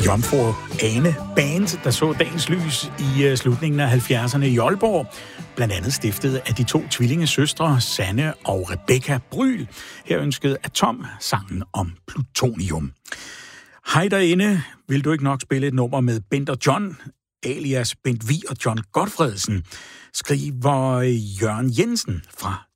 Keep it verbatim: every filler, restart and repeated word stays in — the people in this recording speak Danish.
Jomfru Ane Band, der så dagens lys i slutningen af halvfjerdserne i Aalborg. Blandt andet stiftet af de to tvillingesøstre, Sanne og Rebecca Bryl. Her ønskede Atom sangen om plutonium. Hej derinde, vil du ikke nok spille et nummer med Bent og John, alias Bent Vig og John Gotfredsen, skriver Jørgen Jensen fra